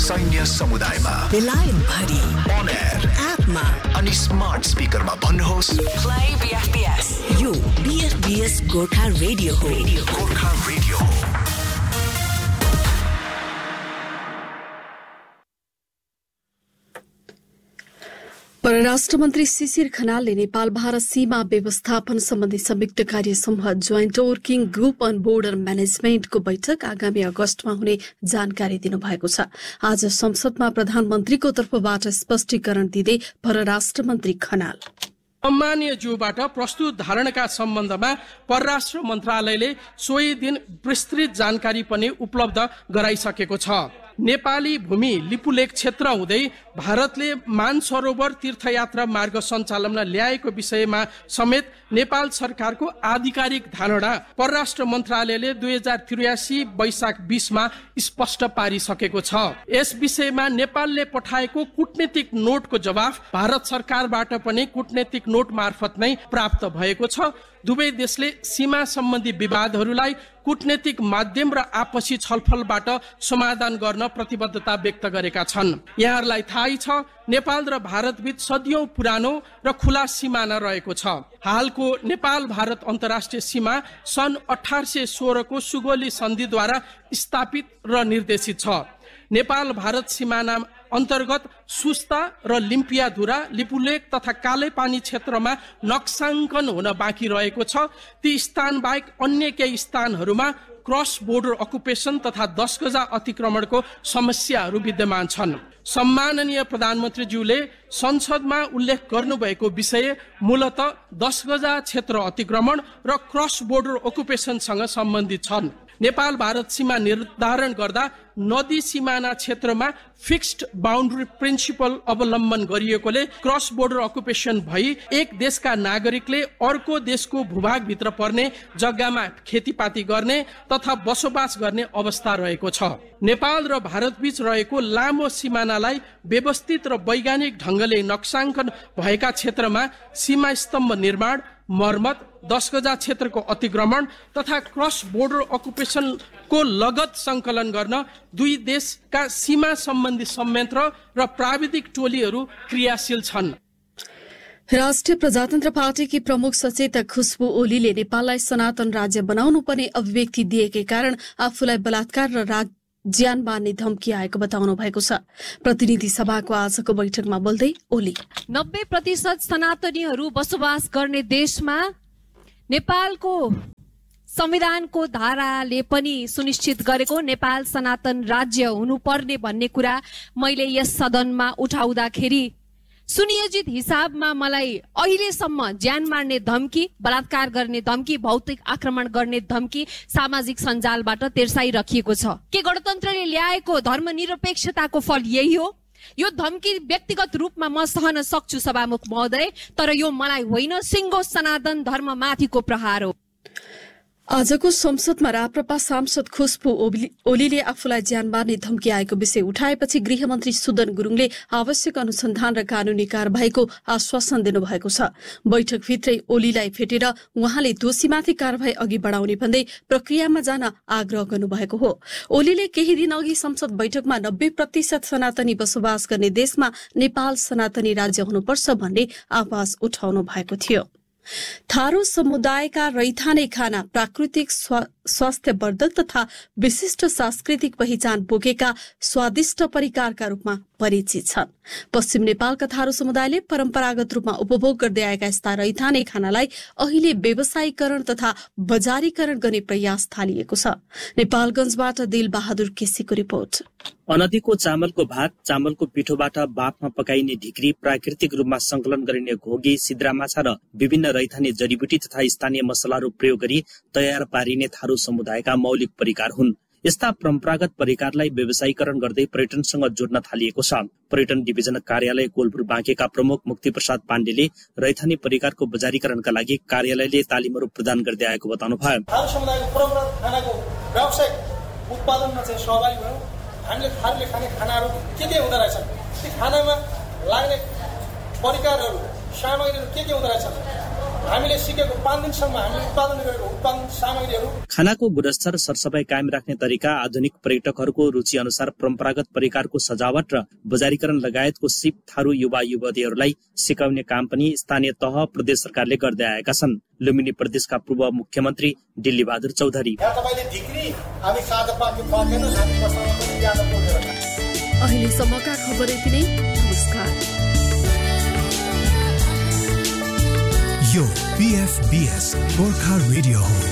सैन्य समुदायमा, बेलायत भरि, on air, एपमा अनि स्मार्ट स्पिकरमा भन्नुहोस् Play BFBS. यो BFBS गोर्खा रेडियो हो। गोर्खा रेडियो हो। परराष्ट्र मन्त्री शिशिर खनालले नेपाल भारत सीमा व्यवस्थापन सम्बन्धी संयुक्त कार्य समूह joint working group on border म्यानेजमेन्टको बैठक आगामी अगस्तमा हुने जानकारी दिनुभएको छ। आज संसदमा प्रधानमन्त्रीको तर्फबाट स्पष्टीकरण दिँदै परराष्ट्र मन्त्री खनाल सम्मानीय ज्यूबाट प्रस्तुत धारणाका सम्बन्धमा परराष्ट्र मन्त्रालयले सोही दिन विस्तृत जानकारी पनि उपलब्ध गराइसकेको छ। नेपाली भूमि लिपुलेक क्षेत्र हुँदै भारतले मानसरोवर तीर्थयात्रा मार्ग सञ्चालनमा ल्याएको विषयमा समेत नेपाल सरकारको आधिकारिक धारणा परराष्ट्र मन्त्रालयले 2083 वैशाख 20 मा स्पष्ट पारिसकेको छ। यस विषयमा नेपालले पठाएको कूटनीतिक नोटको जवाफ भारत सरकारबाट पनि कूटनीतिक नोट मार्फत नै प्राप्त भएको छ। दुवै देशले सीमा सम्बन्धी विवादहरूलाई कूटनीतिक माध्यम र आपसी छलफलबाट समाधान गर्न प्रतिबद्धता व्यक्त गरेका छन्। यहाँहरूलाई थाहै छ, नेपाल र भारतबीच सदियौं पुरानो र खुला सिमाना रहेको छ। हालको नेपाल भारत अन्तर्राष्ट्रिय सीमा सन् 1816 को सुगोली सन्धिद्वारा स्थापित र निर्देशित छ। नेपाल भारत सिमाना अन्तर्गत सुस्ता र लिम्पियाधुरा, लिपुलेक तथा कालेपानी क्षेत्रमा नक्साङ्कन हुन बाँकी रहेको छ। ती स्थान बाहेक अन्य केही स्थानहरूमा क्रस बोर्डर अकुपेसन तथा 10 गजा अतिक्रमणको समस्याहरू विद्यमान छन्। सम्माननीय प्रधानमन्त्रीज्यूले संसदमा उल्लेख गर्नुभएको विषय मूलतः 10 गजा क्षेत्र अतिक्रमण र क्रस बोर्डर अकुपेसनसँग सम्बन्धित छन्। नेपाल भारत सीमा निर्धारण गर्दा नदी सिमाना क्षेत्रमा फिक्स्ड बाउन्ड्री प्रिन्सिपल अवलम्बन गरिएकोले क्रस बोर्डर अकुपेसन भई एक देशका नागरिकले अर्को देशको भूभागभित्र पर्ने जग्गामा खेतीपाती गर्ने तथा बसोबास गर्ने अवस्था रहेको छ। नेपाल र भारतबीच रहेको लामो सिमानालाई व्यवस्थित र वैज्ञानिक ढंगले नक्साङ्कन भएका क्षेत्रमा सीमा स्तम्भ निर्माण, मर्मत, 10 गजा क्षेत्रको अतिक्रमण तथा क्रस बोर्डर अकुपेसनको लगत संकलन गर्न दुई देशका सीमा सम्बन्धी संयन्त्र र प्राविधिक टोलीहरू क्रियाशील छन्। राष्ट्रिय प्रजातन्त्र पार्टीकी प्रमुख सचेतक खुशबु ओलीले नेपाललाई सनातन राज्य बनाउनु पर्ने अभिव्यक्ति दिएकै कारण आफूलाई बलात्कार र ज्यान मार्ने धम्की आएको बताउनु भएको छ। प्रतिनिधि सभाको आजको बैठकमा बोल्दै ओली 90% सनातनीहरू बसोबास गर्ने देशमा नेपालको संविधानको धाराले पनि सुनिश्चित गरेको नेपाल सनातन राज्य हुनुपर्ने भन्ने कुरा मैले यस सदनमा उठाउँदाखेरि सुनियोजित हिसाबमा मलाई अहिलेसम्म ज्यान मार्ने धम्की, बलात्कार गर्ने धम्की, भौतिक आक्रमण गर्ने धम्की सामाजिक सञ्जालबाट तेर्साइराखिएको छ। के गणतन्त्रले ल्याएको धर्मनिरपेक्षताको फल यही हो? यो धम्की व्यक्तिगत रूपमा म सहन सक्छु सभामुख महोदय, तर यो मलाई होइन, सिङ्गो सनातन धर्म माथिको प्रहार हो। आजको संसदमा राप्रपा सांसद खुशबु ओलीले आफूलाई ज्यान मार्ने धम्की आएको विषय उठाएपछि गृहमन्त्री सुदन गुरुङले आवश्यक अनुसन्धान र कानूनी कारबाहीको आश्वासन दिनुभएको छ। बैठकभित्रै ओलीलाई भेटेर उहाँले दोषीमाथि कारबाही अघि बढाउने भन्दै प्रक्रियामा जान आग्रह गर्नुभएको हो। ओलीले केही दिन अघि संसद बैठकमा 90% सनातनी बसोबास गर्ने देशमा नेपाल सनातनी राज्य हुनुपर्छ भन्ने आवाज उठाउनु भएको थियो। थारू समुदायका रैथाने खाना प्राकृतिक स्वास्थ्यवर्धक तथा विशिष्ट सांस्कृतिक पहिचान बोकेका स्वादिष्ट परिकारका रूपमा परिचित छन्। पश्चिम नेपालका थारू समुदायले परम्परागत रूपमा उपभोग गर्दै आएका यस्ता रैथाने खानालाई अहिले व्यवसायीकरण तथा बजारीकरण गर्ने प्रयास थालिएको छ। नेपालगञ्जबाट दिल बहादुर केसीको रिपोर्ट। अनदीको चामलको भात, चामलको पिठोबाट बाफमा पकाइने ढिक्री, प्राकृतिक रूपमा संकलन गरिने घोगी, सिद्रा माछा र विभिन्न रैथाने जडीबुटी तथा स्थानीय मसलाहरू प्रयोग गरी तयार पारिने थारू समुदायका मौलिक परिकार हुन्। यस्ता परम्परागत परिकारलाई व्यवसायीकरण गर्दै पर्यटनसँग जोड्न थालिएको छ। पर्यटन डिभिजन कार्यालय कोलपुर बाँकेका प्रमुख मुक्ति प्रसाद पाण्डेले रैथाने परिकारको बजारीकरणका लागि कार्यालयले तालिमहरू प्रदान गर्दै आएको बताउनुभयो। थारू समुदायको परम्परागत खानाको व्यावसायिक उत्पादनमा चाहिँ सहभागी भयौँ। हामीले थारूले खाने खानाहरू के हुँदो रहेछ, ती खानामा लाग्ने परिकारहरू, सामग्रीहरू के हुँदो रहेछ हामीले सिकेको 5 दिनसम्म हामीले उत्पादन गरेको उत्पादन सामग्रीहरू। खानाको गुणस्तर सरसफाई कायम राख्ने तरिका, आधुनिक पर्यटकहरूको रुचि अनुसार परम्परागत परिकारको सजावट र बजारीकरण लगायतको सिप थारू युवा युवतीहरूलाई सिकाउने काम पनि स्थानीय तह प्रदेश सरकारले गर्दै आएका छन्। लुम्बिनी प्रदेशका पूर्व मुख्यमन्त्री दिल्ली बहादुर चौधरी। अहिलेसम्मका खबर यति नै। नमस्कार। यो PFBS गोर्खा रेडियो हो।